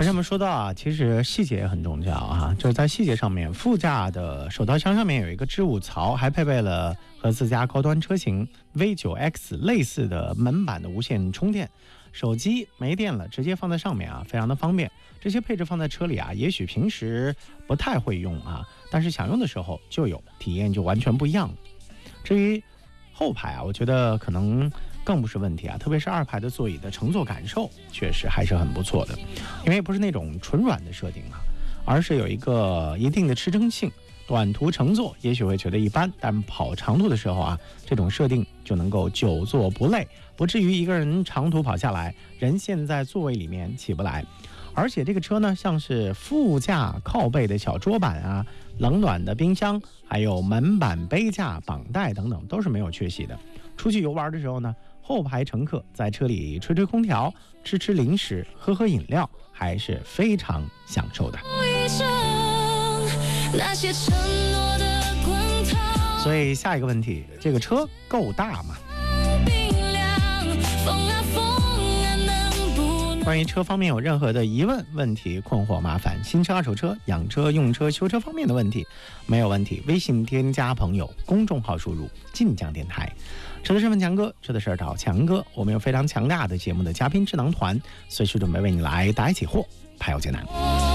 才我们说到啊，其实细节也很重要啊，就是在细节上面，副驾的手套箱上面有一个置物槽，还配备了和自家高端车型 V9X 类似的门板的无线充电，手机没电了直接放在上面啊，非常的方便。这些配置放在车里啊，也许平时不太会用啊，但是想用的时候就有，体验就完全不一样了。至于后排啊，我觉得可能更不是问题啊，特别是二排的座椅的乘坐感受确实还是很不错的，因为不是那种纯软的设定啊，而是有一个一定的支撑性。短途乘坐也许会觉得一般，但跑长途的时候啊，这种设定就能够久坐不累，不至于一个人长途跑下来，人陷在座位里面起不来。而且这个车呢，像是副驾靠背的小桌板啊、冷暖的冰箱，还有门板、杯架、绑带等等，都是没有缺席的。出去游玩的时候呢，后排乘客在车里吹吹空调、吃吃零食、喝喝饮料，还是非常享受的。所以下一个问题，这个车够大吗？关于车方面有任何的疑问、问题、困惑、麻烦，新车、二手车、养车、用车、修车方面的问题，没有问题，微信添加朋友，公众号输入晋江电台。车的身份强哥，车的事儿找强哥。我们有非常强大的节目的嘉宾智囊团，随时准备为你来打一起货，排忧解难。